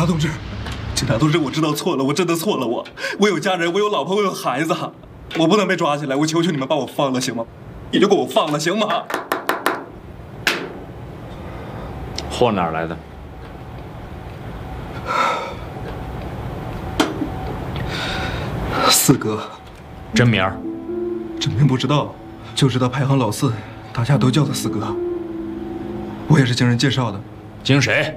同志，警察同志，我知道错了，我真的错了，我有家人，我有老婆，我有孩子，我不能被抓起来，我求求你们把我放了，行吗？你就给我放了，行吗？ 货哪儿来的？ 四哥， 真名儿？ 真名不知道，就知道排行老四，大家都叫他四哥。我也是经人介绍的。 经谁？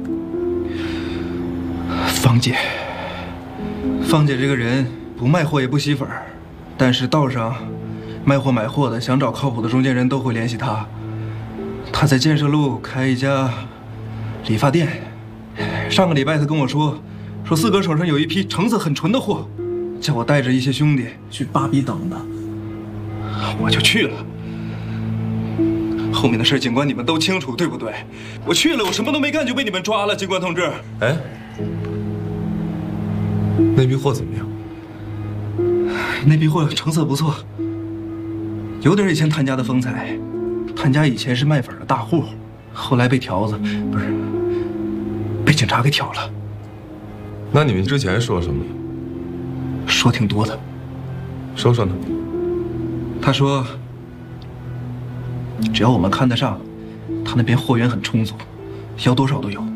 芳姐。芳姐这个人不卖货也不吸粉，但是道上卖货买货的想找靠谱的中间人都会联系她。她在建设路开一家理发店。上个礼拜她跟我说四哥手上有一批成色很纯的货，叫我带着一些兄弟去芭比等的。我就去了。后面的事，警官你们都清楚，对不对？我去了，我什么都没干就被你们抓了，警官同志。 哎，那批货怎么样？ 那批货成色不错，有点以前谭家的风采。谭家以前是卖粉的大户，后来被条子不是被警察给挑了。 那你们之前说什么？ 说挺多的。 说说呢？ 他说，只要我们看得上，他那边货源很充足，要多少都有。